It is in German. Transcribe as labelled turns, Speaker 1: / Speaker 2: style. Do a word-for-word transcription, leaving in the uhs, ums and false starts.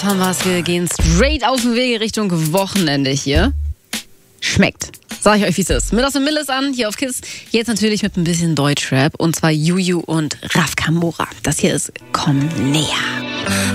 Speaker 1: Haben wir's, wir gehen straight auf den Weg Richtung Wochenende hier. Schmeckt. Sag ich euch, wie es ist. Mit aus dem Milles an, hier auf KISS. Jetzt natürlich mit ein bisschen Deutschrap. Und zwar Juju und Raf Kamora. Das hier ist Komm näher.